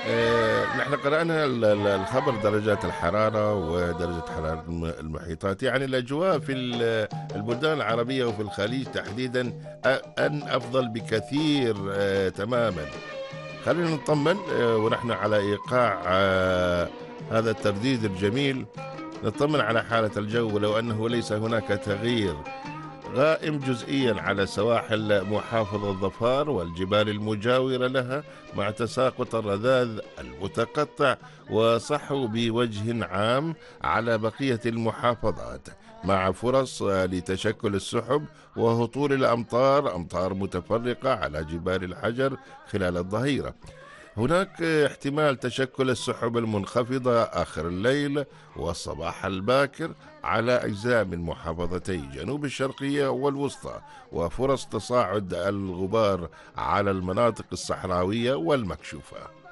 نحن قرأنا الخبر درجات الحرارة ودرجة حرارة المحيطات، يعني الأجواء في البلدان العربية وفي الخليج تحديدا أن أفضل بكثير تماما. خلينا نطمن ونحن على إيقاع هذا الترديد الجميل، نطمن على حالة الجو، ولو أنه ليس هناك تغيير غائم جزئيا على سواحل محافظة ظفار والجبال المجاورة لها، مع تساقط الرذاذ المتقطع وصحو بوجه عام على بقية المحافظات، مع فرص لتشكل السحب وهطول الأمطار، أمطار متفرقة على جبال الحجر خلال الظهيرة. هناك احتمال تشكل السحب المنخفضة آخر الليل والصباح الباكر على أجزاء من محافظتي جنوب الشرقية والوسطى، وفرص تصاعد الغبار على المناطق الصحراوية والمكشوفة.